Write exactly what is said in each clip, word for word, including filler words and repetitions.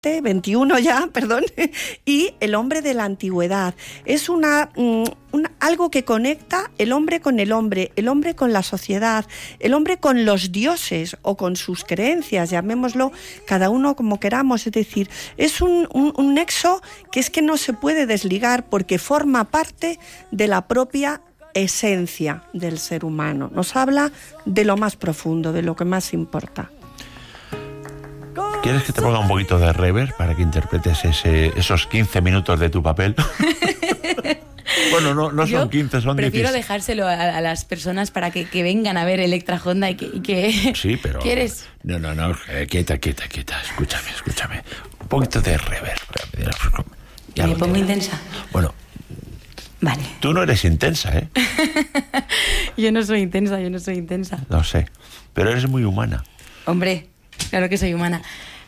veintiuno ya, perdón, y el hombre de la antigüedad. Es una, una algo que conecta el hombre con el hombre, el hombre con la sociedad, el hombre con los dioses o con sus creencias, llamémoslo cada uno como queramos. Es decir, es un, un, un nexo que es que no se puede desligar porque forma parte de la propia esencia del ser humano. Nos habla de lo más profundo, de lo que más importa. ¿Quieres que te ponga un poquito de reverb para que interpretes ese, esos quince minutos de tu papel? Bueno, no, no son Yo quince, son diez. Prefiero dejárselo a, a las personas para que, que vengan a ver Electra Honda y que... Y que... Sí, pero... ¿Quieres? No, no, no, eh, quieta, quieta, quieta. Escúchame, escúchame. Un poquito de reverb. Ya ¿Me lo pongo tengo. intensa? Bueno, Vale. tú no eres intensa, ¿eh? Yo no soy intensa, yo no soy intensa. No sé, pero eres muy humana. Hombre, claro que soy humana.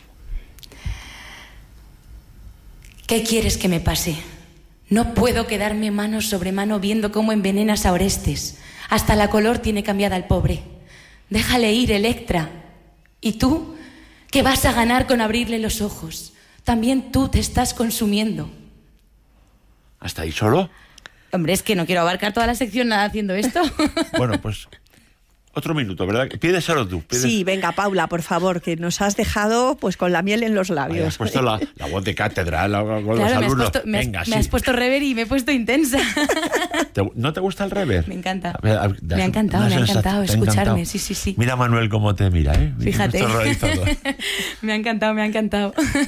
¿Qué quieres que me pase? No puedo quedarme mano sobre mano viendo cómo envenenas a Orestes. Hasta la color tiene cambiada al pobre. Déjale ir, Electra. ¿Y tú? ¿Qué vas a ganar con abrirle los ojos? También tú te estás consumiendo. ¿Hasta ahí solo? Hombre, es que no quiero abarcar toda la sección nada haciendo esto. Bueno, pues... Otro minuto, ¿verdad? Pídeselo tú. Pides... Sí, venga, Paula, por favor, que nos has dejado pues con la miel en los labios. Ay, has puesto la, la voz de cátedra la, con claro, los me alumnos. has puesto, me has, Venga, me sí. has puesto rever y me he puesto intensa. ¿Te, ¿No te gusta el rever? Me encanta. A ver, a ver, Me ha encantado, me ha encantado escucharme, encantado. sí, sí, sí. Mira Manuel cómo te mira, ¿eh? Fíjate. Todo. Me ha encantado, me ha encantado.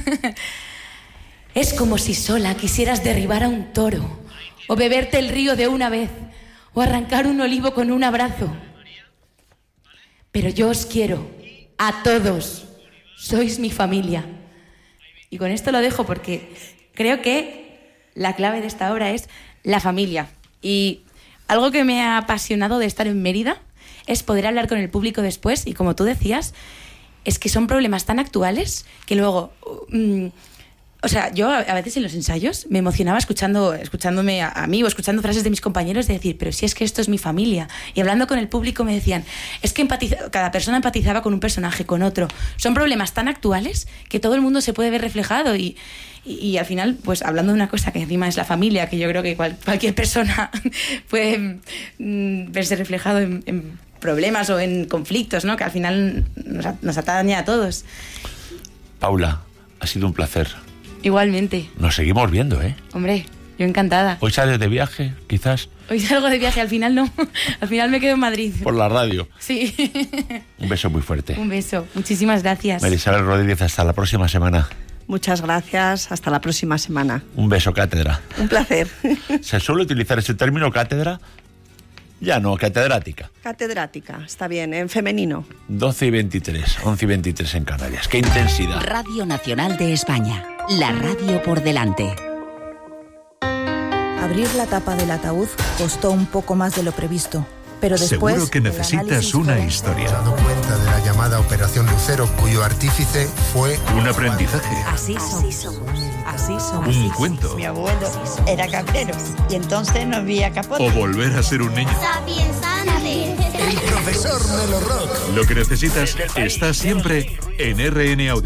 Es como si sola quisieras derribar a un toro, o beberte el río de una vez, o arrancar un olivo con un abrazo. Pero yo os quiero, a todos. Sois mi familia. Y con esto lo dejo porque creo que la clave de esta obra es la familia. Y algo que me ha apasionado de estar en Mérida es poder hablar con el público después. Y como tú decías, es que son problemas tan actuales que luego... Mmm, O sea, yo a veces en los ensayos me emocionaba escuchando, escuchándome a, a mí o escuchando frases de mis compañeros de decir, pero si es que esto es mi familia. Y hablando con el público me decían, es que empatiza, cada persona empatizaba con un personaje, con otro. Son problemas tan actuales que todo el mundo se puede ver reflejado y, y, y al final, pues hablando de una cosa que encima es la familia, que yo creo que cual, cualquier persona puede mm, verse reflejado en, en problemas o en conflictos, ¿no? Que al final nos, nos atañe a todos. Paula, ha sido un placer. Igualmente. Nos seguimos viendo, ¿eh? Hombre, yo encantada. Hoy sales de viaje, quizás. Hoy salgo de viaje, al final no. Al final me quedo en Madrid. Por la radio. Sí. Un beso muy fuerte. Un beso. Muchísimas gracias. María Isabel Rodríguez, hasta la próxima semana. Muchas gracias. Hasta la próxima semana. Un beso, cátedra. Un placer. Se suele utilizar ese término cátedra. Ya no, catedrática. Catedrática, está bien, en femenino. doce y veintitrés, once y veintitrés en Canarias. ¡Qué intensidad! Radio Nacional de España. La radio por delante. Abrir la tapa del ataúd costó un poco más de lo previsto, pero después... Seguro que necesitas una historia. Se ha dado cuenta de la llamada Operación Lucero, cuyo artífice fue... Un aprendizaje. Así somos. Así somos. Un cuento. Mi abuelo era cabrero y entonces no había capote. O volver a ser un niño. El profesor Melo Rock. Lo que necesitas está siempre en R N Audio.